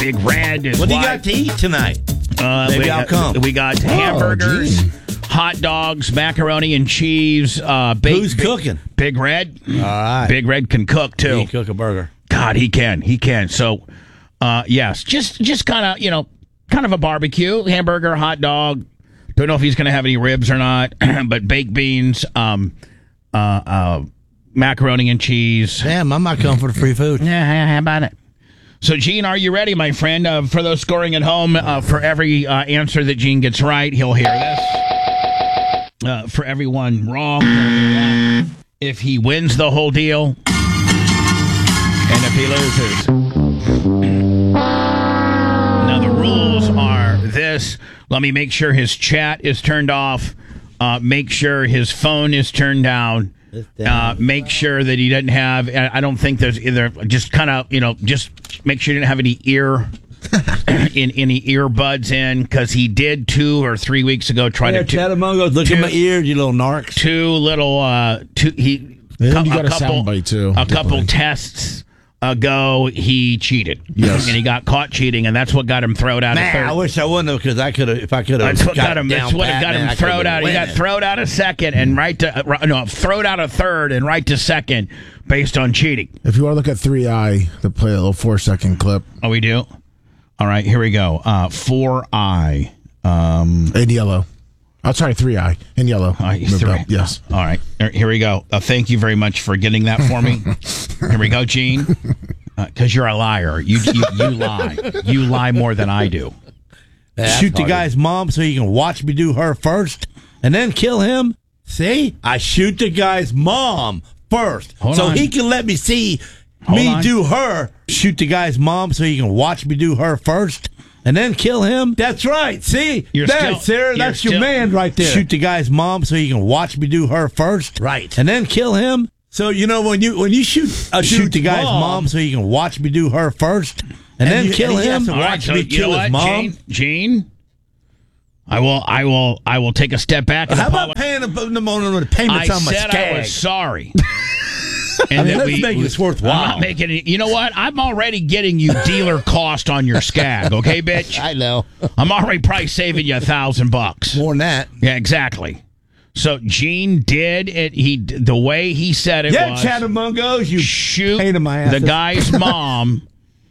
Big Red is What do you got to eat tonight? Maybe I'll come. We got hamburgers, hot dogs, macaroni and cheese. Who's cooking? Big Red. All right. Big Red can cook, too. He can cook a burger. God, he can. He can. So, yes, just kind of, kind of a barbecue, hamburger, hot dog. Don't know if he's going to have any ribs or not, but baked beans, macaroni and cheese. Damn, I might come for the free food. Yeah, how about it? So, Gene, are you ready, my friend? For those scoring at home, for every answer that Gene gets right, he'll hear this. For everyone wrong, he'll hear that. If he wins the whole deal, and if he loses. Now, the rules are this. Let me make sure his chat is turned off. Make sure his phone is turned down. Make sure that he doesn't have, I don't think there's either, just kind of, just make sure he didn't have any any earbuds in, because he did 2 or 3 weeks ago try to. Chatamungo, look at my ears, you little narcs. Then you got a soundbite too. A couple tests ago, he cheated. Yes. And he got caught cheating, and that's what got him thrown out of third. I wish I wouldn't have, because I could have, if I could have. That's what got him. That's what got him thrown out. He got thrown out of second and thrown out of third and right to second based on cheating. If you want to look at 3i, to play a little 4-second clip. Oh, we do? All right, here we go. 4i. In yellow. Oh, sorry, 3i. In yellow. Moved up. Yes. All right, here we go. Thank you very much for getting that for me. Here we go, Gene. Because you're a liar. You lie. You lie more than I do. Shoot the guy's mom so you can watch me do her first, and then kill him. See? I shoot the guy's mom first, he can let me see do her. Shoot the guy's mom so you can watch me do her first, and then kill him. That's right. See? Sarah, that's your man right there. Shoot the guy's mom so you can watch me do her first. Right. And then kill him. So, when you shoot the guy's mom so you can watch me do her first, and then kill him. Watch me kill his mom. Gene, I will take a step back. And how about paying the payments on my skag? I was sorry. And let's make this worthwhile. I'm not making it. You know what? I'm already getting you dealer cost on your skag. Okay, bitch. I know. I'm already probably saving you $1,000. More than that. Yeah, exactly. So Gene did it. The way he said it was. Yeah, Chatamungos, you shoot pain in my ass. The guy's mom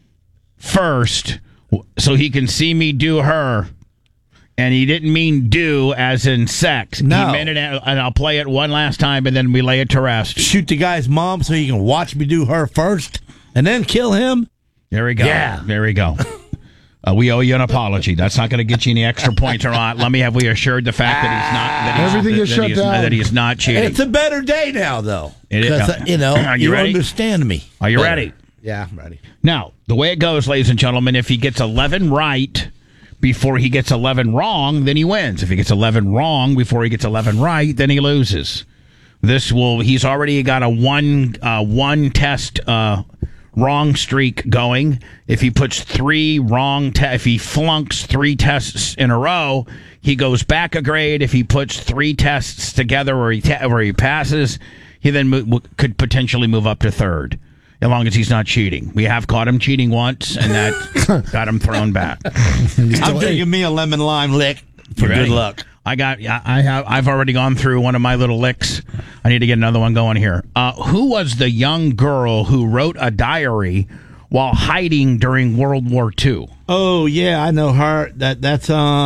first, so he can see me do her. And he didn't mean do as in sex. No. He meant it, and I'll play it one last time, and then we lay it to rest. Shoot the guy's mom so you can watch me do her first, and then kill him. There we go. Yeah. There we go. We owe you an apology. That's not going to get you any extra points or not. Let me have we assured the fact that he's not. Everything is shut down. That he's not cheating. It's a better day now, though. Are you ready? Understand me. Are you ready? Yeah, I'm ready. Now, the way it goes, ladies and gentlemen, if he gets 11 right before he gets 11 wrong, then he wins. If he gets 11 wrong before he gets 11 right, then he loses. He's already got a one test wrong streak going. If he puts 3 wrong, if he flunks 3 tests in a row, he goes back a grade. If he puts 3 tests together where he passes, he then could potentially move up to third. As long as he's not cheating. We have caught him cheating once, and that got him thrown back. I'm taking me a lemon lime lick for good luck. I've already gone through one of my little licks. I need to get another one going here. Who was the young girl who wrote a diary while hiding during World War II? Oh yeah, I know her. That's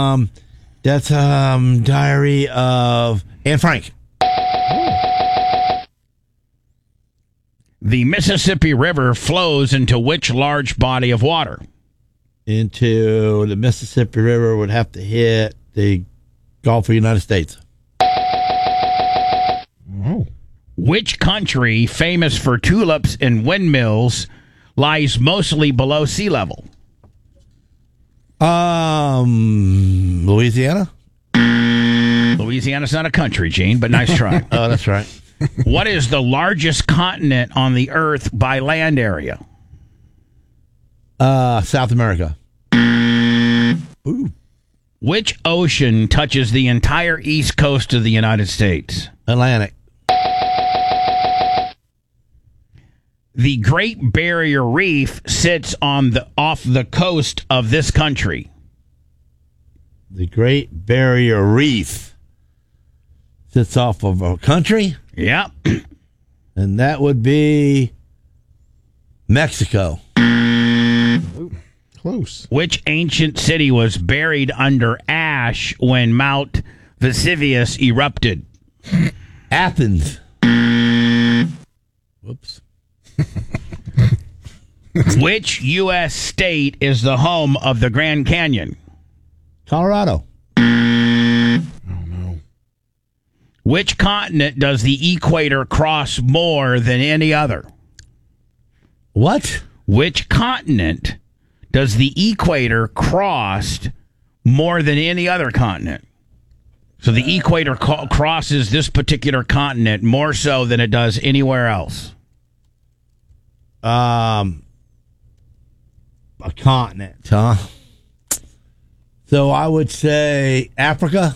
Diary of Anne Frank. The Mississippi River flows into which large body of water? Into the Mississippi River would have to hit the Gulf of the United States. Oh. Which country, famous for tulips and windmills, lies mostly below sea level? Louisiana? Louisiana's not a country, Gene, but nice try. Oh, that's right. What is the largest continent on the Earth by land area? South America. Ooh. Which ocean touches the entire east coast of the United States? Atlantic. the Great Barrier Reef sits off the coast of this country? The Great Barrier Reef sits off of a country? Yep. And that would be Mexico. Close. Which ancient city was buried under ash when Mount Vesuvius erupted? Athens. Whoops. Which U.S. state is the home of the Grand Canyon? Colorado. Oh, no. Which continent does the equator cross more than any other? What? Which continent does the equator cross more than any other continent? So the equator crosses this particular continent more so than it does anywhere else. A continent, huh? So I would say Africa.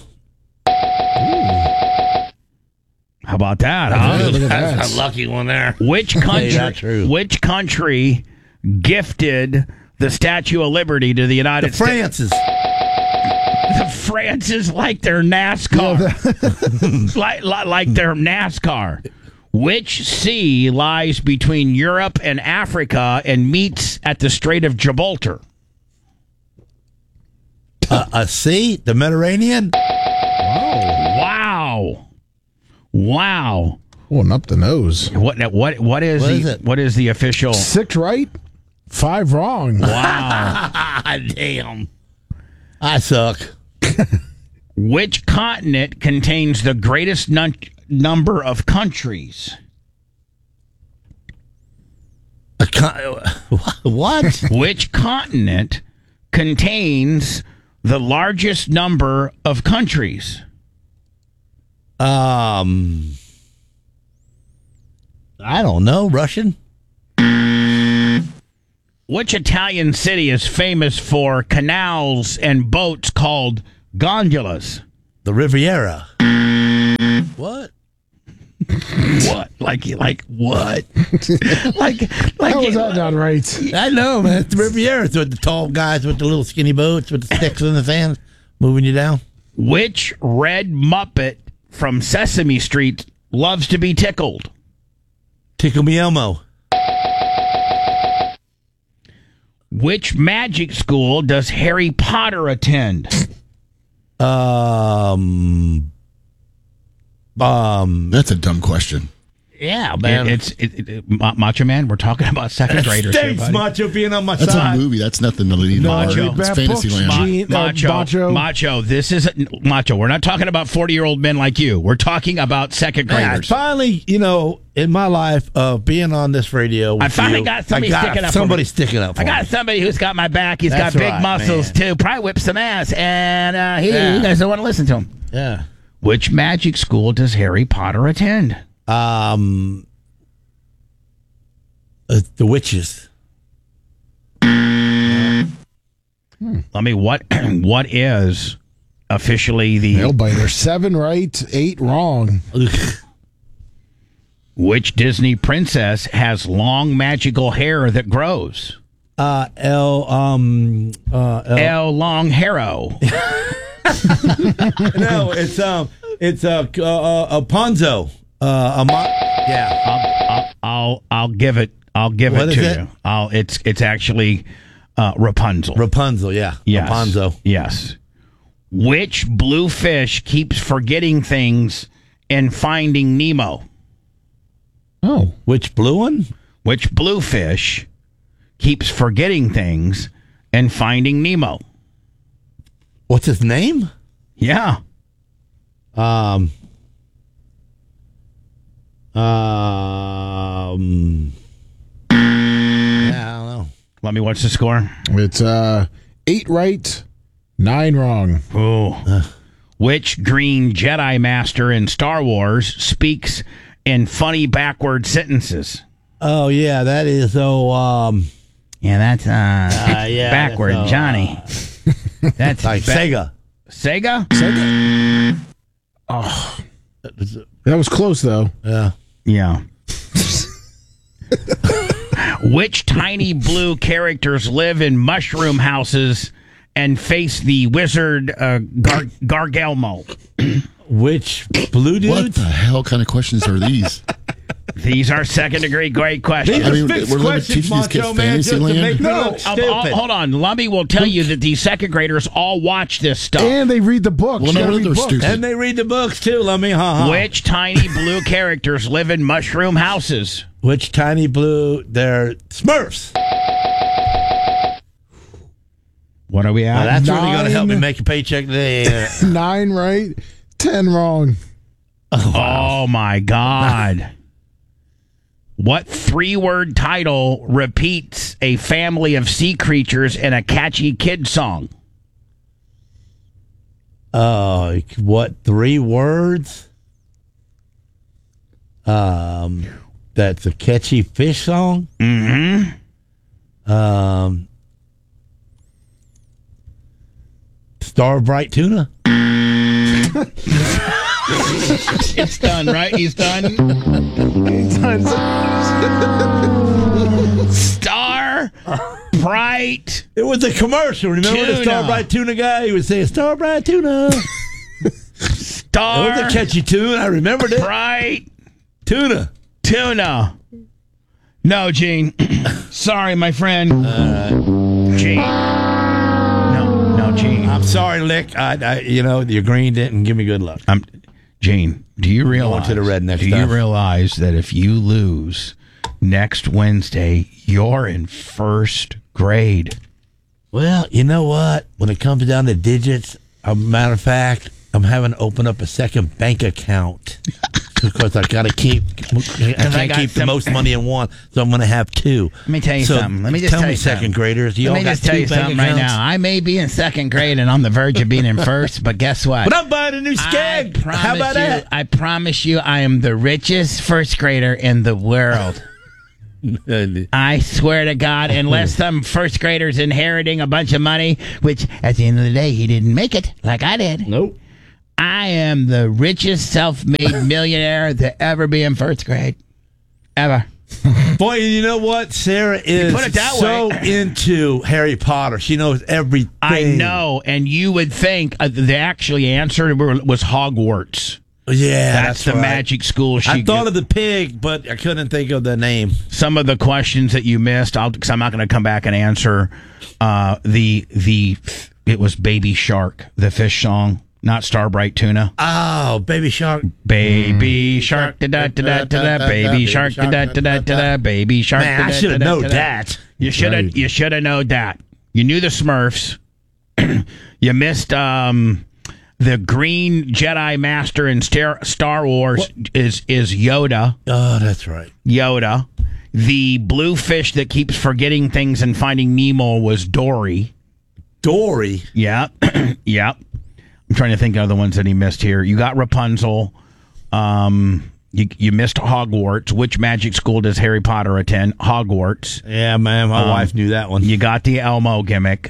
How about that? Yeah, Huh? look at that. That's a lucky one there. Which country? Which country gifted the Statue of Liberty to the United States? Francis. The Francis like their NASCAR. like their NASCAR. Which sea lies between Europe and Africa and meets at the Strait of Gibraltar? A sea? The Mediterranean? Wow. Pulling up the nose. What is it? What is the official? 6 right, 5 wrong. Wow. Damn. I suck. Which continent contains the greatest number of countries? What? Which continent contains the largest number of countries? I don't know. Russian? Which Italian city is famous for canals and boats called gondolas? The Riviera. What? What? Like what? like How was that not right? I know, man. It's the Riviera. It's with the tall guys with the little skinny boats with the sticks in the sand moving you down. Which red Muppet from Sesame Street loves to be tickled? Tickle Me Elmo. Which magic school does Harry Potter attend? That's a dumb question. Yeah, man. It's Macho Man. We're talking about second graders. Thanks, here, buddy. Macho, being on my That's side. a movie. That's nothing to lead Macho. on. It's Fantasyland. Macho. This isn't Macho. We're not talking about 40-year-old men like you. We're talking about second Yeah, graders. finally, in my life of being on this radio, with I finally you, got somebody sticking up. Somebody for me. sticking up. For I got me. somebody who's got my back. He's That's got big right, muscles man. too. Probably whip some ass, and you guys don't want to listen to him. Yeah. Which magic school does Harry Potter attend? The witches. Let me. What is officially the Nail biter. 7 right, 8 wrong. Which Disney princess has long magical hair that grows? El Long Harrow. No, it's Ponzo. Yeah. I'll give it. I'll give What it is to it? you. It's actually Rapunzel. Rapunzel, yeah. Yes. Rapunzel. Yes. Which blue fish keeps forgetting things and finding Nemo? Oh. Which blue one? Which blue fish keeps forgetting things and finding Nemo? What's his name? Yeah. Yeah, I don't know. Let me watch the score. It's 8 right, 9 wrong. Oh. Which green Jedi master in Star Wars speaks in funny backward sentences? Oh yeah, that is Yeah, that's yeah, backward, that's, Johnny. That's like Sega. Sega? Oh. That was close, though. Yeah. Yeah. Which tiny blue characters live in mushroom houses and face the wizard Gargelmo? Which blue dudes? What the hell kind of questions are these? These are second-degree great questions. I mean, we're limited to teaching these kids Fantasyland. Hold on. Lumby will tell you that these second graders all watch this stuff. And they read the books. Well, no, they're stupid. And they read the books, too, Lumby. Which tiny blue characters live in mushroom houses? Which tiny blue? They're Smurfs. What are we at? Now, that's really going to help me make a paycheck today. 9 right, 10 wrong. Oh, my God. What 3-word title repeats a family of sea creatures in a catchy kid song? What 3 words? That's a catchy fish song? Mm-hmm. Starbright Tuna? It's done, right? He's done. Star Bright. It was a commercial. Remember the Starbright Tuna guy? He would say, Starbright Tuna. Star. It was a catchy tune. I remembered it. Bright Tuna. No, Gene. Sorry, my friend. Gene. No, Gene. I'm sorry, Lick. Your green didn't give me good luck. Gene, do you realize? To the red next do time. You realize that if you lose next Wednesday, you're in first grade? Well, you know what? When it comes down to digits, a matter of fact, I'm having to open up a second bank account because I can't keep the most money in one, so I'm going to have 2. Let me tell you something. Let me just tell you second graders. Let me just tell you something right now. I may be in second grade and on the verge of being in first, but guess what? But I'm buying a new skeg. How about that? I promise you, I am the richest first grader in the world. I swear to God, unless some first grader's inheriting a bunch of money, which at the end of the day, he didn't make it like I did. Nope. I am the richest self-made millionaire to ever be in first grade. Ever. Boy, you know what? Sarah is so into Harry Potter. She knows everything. I know, and you would think the actually answer was Hogwarts. Yeah, that's the magic school. I thought of the pig, but I couldn't think of the name. Some of the questions that you missed, because I'm not going to come back and answer. It was Baby Shark, the fish song. Not Starbright Tuna. Oh, Baby Shark. Baby Shark, da-da-da-da-da-da, Baby Shark, da-da-da-da-da-da, Baby Shark, man, I should have known that. You should have known that. You knew the Smurfs. You missed the Green Jedi Master in Star Wars is Yoda. Oh, that's right. Yoda. The blue fish that keeps forgetting things and Finding Nemo was Dory. Dory? Yeah. Yep. I'm trying to think of the ones that he missed here. You got Rapunzel. You missed Hogwarts. Which magic school does Harry Potter attend? Hogwarts. Yeah, man. My wife knew that one. You got the Elmo gimmick.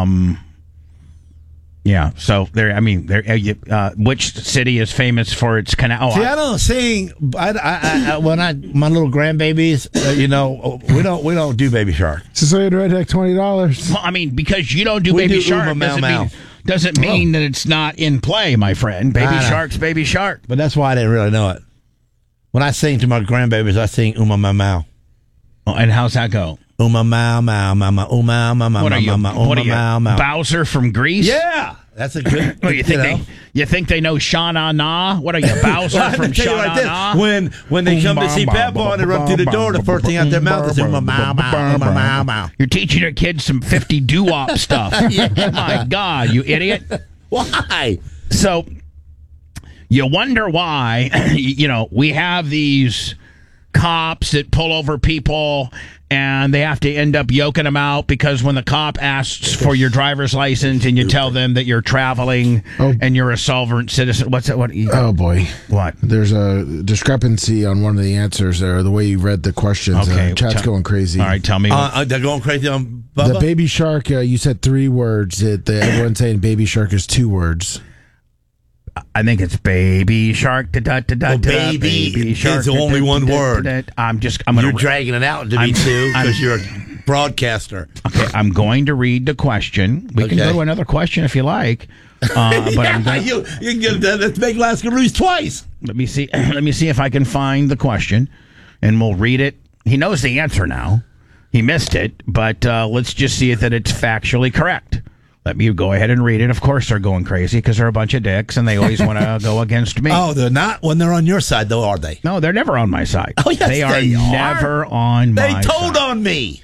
Yeah. So there. I mean, there. Which city is famous for its canal? See, I don't sing. When my little grandbabies, we don't do Baby Shark. So you'd write like $20. Well, I mean, because you don't do Baby Shark doesn't mean that it's not in play, my friend. Baby Shark's Baby Shark. But that's why I didn't really know it. When I sing to my grandbabies, I sing Uma Ma Mau. Oh, and how's that go? Uma Mau Mau Mama Uma Mama What are you? Mau Mau. Bowser from Greece? Yeah. That's a good. Well, you think they know Sha Na Na? What are you, Bowser from Sha Na Na? When they come to see Papa and they run through the door, the first thing out their mouth is Uma Mau Mau. You're teaching your kids some 50 doo-wop stuff. Yeah. My God, you idiot. Why? So you wonder why, we have these cops that pull over people and they have to end up yoking them out because when the cop asks for your driver's license and you tell them that you're traveling and you're a sovereign citizen, what's that? Oh boy, what? There's a discrepancy on one of the answers there. The way you read the questions, okay, chat's going crazy. All right, tell me. They're going crazy on Bubba? The Baby Shark. You said 3 words. Everyone's saying Baby Shark is 2 words. I think it's Baby Shark. Baby shark is only one word. You're dragging it out to me too because you're a broadcaster. Okay, I'm going to read the question. We can go to another question if you like. But you can get that. Let's make Lascarouse twice. Let me see. Let me see if I can find the question, and we'll read it. He knows the answer now. He missed it, but let's just see that it's factually correct. Let me go ahead and read it. Of course, they're going crazy because they're a bunch of dicks, and they always want to go against me. Oh, they're not when they're on your side, though, are they? No, they're never on my side. Oh, yes, they are never on my side. They told on me.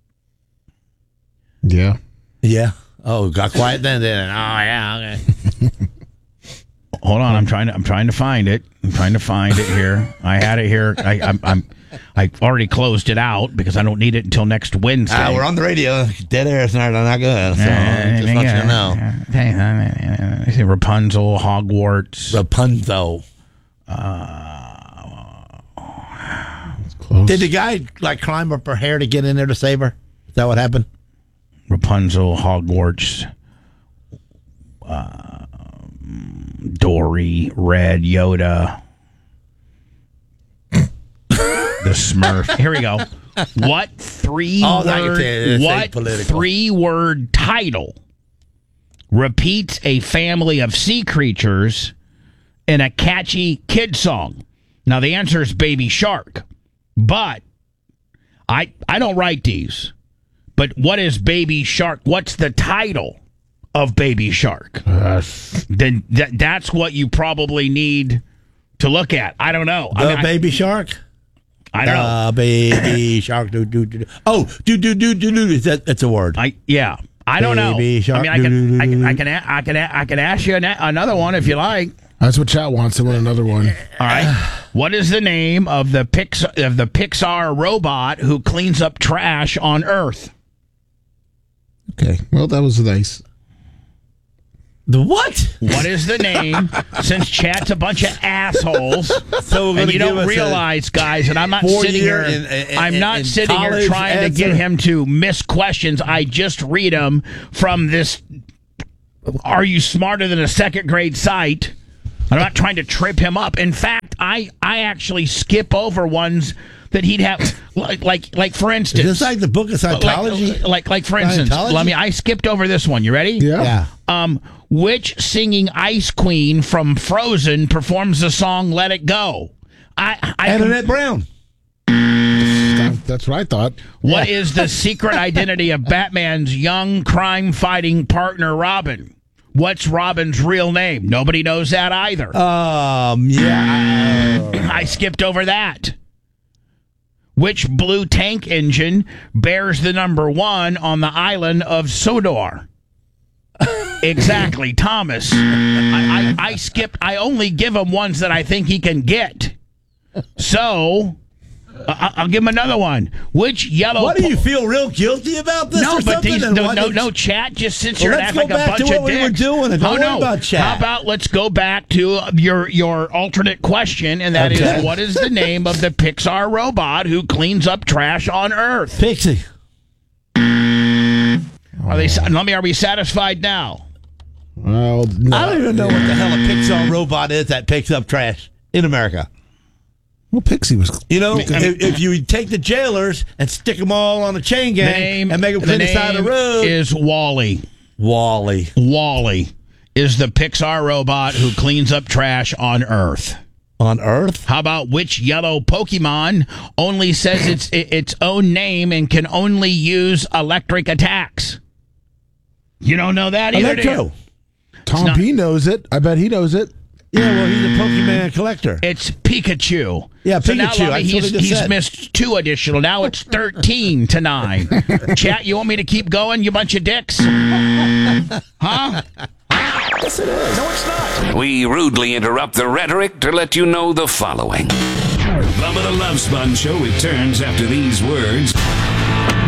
Yeah. Yeah. Oh, got quiet then. Oh, yeah. Okay. Hold on, I'm trying to find it. I'm trying to find it here. I had it here. I already closed it out because I don't need it until next Wednesday. We're on the radio. Dead air is not good. So just want you to know. I see Rapunzel, Hogwarts. Rapunzel. Did the guy climb up her hair to get in there to save her? Is that what happened? Rapunzel, Hogwarts, Dory, Red, Yoda, the Smurf. Here we go. What three-word title repeats a family of sea creatures in a catchy kid song? Now, the answer is Baby Shark, but I don't write these. But what is Baby Shark? What's the title of Baby Shark? Then that's what you probably need to look at. I don't know. Baby Shark? I don't know. Baby Shark. Oh, that's a word. I don't know. Shark, I mean, I can ask you another one if you like. That's what chat wants. They want another one. All right. What is the name of the Pixar robot who cleans up trash on Earth? Okay. Well, that was nice. The what? What is the name? Since chat's a bunch of assholes, and you don't realize, guys, and I'm not sitting here. I'm not sitting here trying to get him to miss questions. I just read them from this. Are you smarter than a second grade site? I'm not trying to trip him up. In fact, I actually skip over ones that he'd have, like for instance. Is this like the book of Scientology? Like for instance, I skipped over this one. You ready? Yeah. Which singing ice queen from Frozen performs the song "Let It Go"? Annette Brown. That's what I thought. What is the secret identity of Batman's young crime-fighting partner, Robin? What's Robin's real name? Nobody knows that either. Yeah. I skipped over that. Which blue tank engine bears the number 1 on the island of Sodor? Exactly, Thomas. I skipped. I only give him ones that I think he can get. So I'll give him another one. Which yellow? What do you feel real guilty about this? No, but no chat just sits here and acts like a bunch of dicks. Let's go back to what we were doing and don't worry about chat. How about let's go back to your alternate question, and that is, what is the name of the Pixar robot who cleans up trash on Earth? Pixie. Are we satisfied now? Well, no. I don't even know what the hell a Pixar robot is that picks up trash in America. Well, Pixie was... if you take the jailers and stick them all on a chain gang and make them clean the side of the road... is Wall-E. Wall-E. Wall-E is the Pixar robot who cleans up trash on Earth. On Earth? How about which yellow Pokemon only says its own name and can only use electric attacks? You don't know that either, Electro. Tom P knows it. I bet he knows it. Yeah, well, he's a Pokemon collector. It's Pikachu. Yeah, so Pikachu. Now, he's missed 2 additional. Now it's 13-9. Chat, you want me to keep going, you bunch of dicks? Huh? Yes, it is. No, it's not. We rudely interrupt the rhetoric to let you know the following. Bubba the Love Sponge Show returns after these words.